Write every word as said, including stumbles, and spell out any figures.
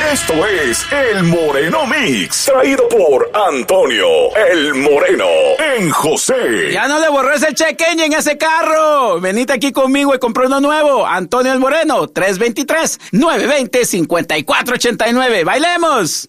Esto es El Moreno Mix, traído por Antonio El Moreno en José. Ya no le borró ese check engine a ese carro. Venite aquí conmigo y compré uno nuevo. Antonio El Moreno, tres dos tres, nueve dos cero, cinco cuatro ocho nueve. ¡Bailemos!